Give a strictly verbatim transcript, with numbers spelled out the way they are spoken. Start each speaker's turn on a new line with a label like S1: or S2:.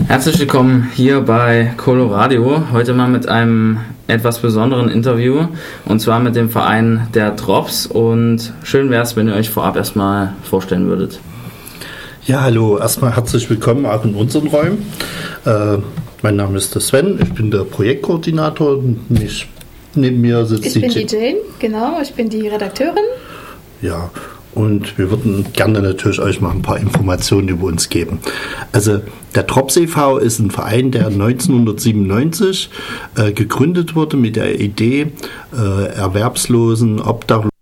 S1: Herzlich willkommen hier bei Coloradio. Heute mal mit einem etwas besonderen Interview und zwar mit dem Verein der Drops. Und schön wäre es, wenn ihr euch vorab erstmal vorstellen würdet.
S2: Ja, hallo, erstmal herzlich willkommen auch in unseren Räumen. Äh, mein Name ist der Sven, ich bin der Projektkoordinator und mich, neben mir sitzt
S3: ich
S2: die
S3: bin die Jane, genau, ich bin die Redakteurin.
S2: Ja, und wir würden gerne natürlich euch mal ein paar Informationen über uns geben. Also der Drops e V ist ein Verein, der neunzehnhundertsiebenundneunzig äh, gegründet wurde mit der Idee, äh, Erwerbslosen, Obdachlosen